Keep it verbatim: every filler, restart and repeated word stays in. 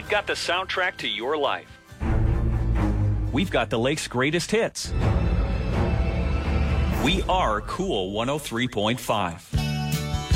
We've got the soundtrack to your life. We've got the lake's greatest hits. We are Cool one oh three point five.